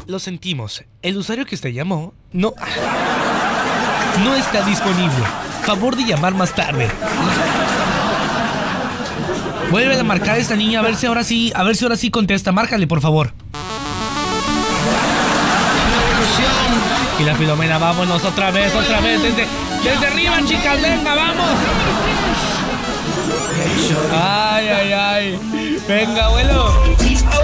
Lo sentimos. El usuario que usted llamó no está disponible. Favor de llamar más tarde. Vuelve a marcar a esta niña a ver si ahora sí contesta. Márcale, por favor. Y la Filomena, vámonos otra vez, desde arriba, chicas, venga, vamos. Ay, venga, abuelo.